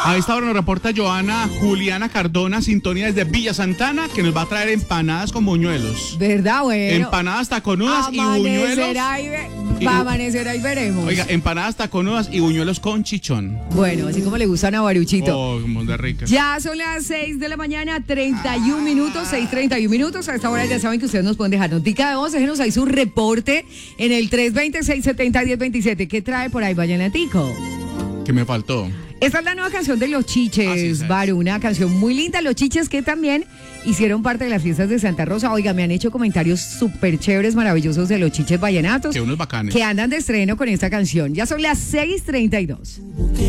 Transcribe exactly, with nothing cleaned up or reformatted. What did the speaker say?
A esta hora nos reporta Joana Juliana Cardona, sintonía desde Villa Santana, que nos va a traer empanadas con buñuelos. ¿Verdad, bueno? Empanadas taconudas y buñuelos. Ahí ve- va a amanecer, ahí veremos. Oiga, empanadas taconudas y buñuelos con chichón. Bueno, así como le gustan a Baruchito. Oh, como de rica. Ya son las seis de la mañana, treinta y un minutos, seis treinta y un minutos. A esta hora ya saben que ustedes nos pueden dejar notica de voz. Déjenos ahí su reporte en el tres dos cero, seis siete cero, uno cero dos siete. ¿Qué trae por ahí, Vallenatico? Que me faltó. Esta es la nueva canción de Los Chiches, Ah, sí, Baru, una canción muy linda. Los Chiches que también hicieron parte de las fiestas de Santa Rosa. Oiga, me han hecho comentarios súper chéveres, maravillosos de Los Chiches vallenatos. Que unos bacanes. Que andan de estreno con esta canción. Ya son las seis treinta y dos.